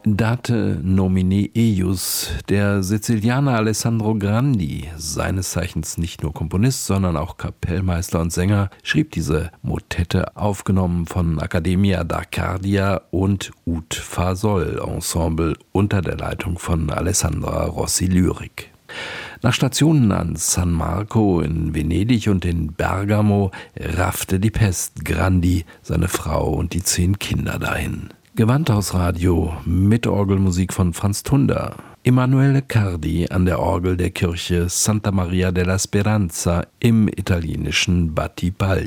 Date nomine eius. Der Sizilianer Alessandro Grandi, seines Zeichens nicht nur Komponist, sondern auch Kapellmeister und Sänger, schrieb diese Motette, aufgenommen von Accademia d'Arcadia und Ut Fasol Ensemble unter der Leitung von Alessandra Rossi Lyrik. Nach Stationen an San Marco in Venedig und in Bergamo raffte die Pest Grandi, seine Frau und die 10 Kinder dahin. Gewandhausradio mit Orgelmusik von Franz Tunder. Emanuele Cardi an der Orgel der Kirche Santa Maria della Speranza im italienischen Battipaglia.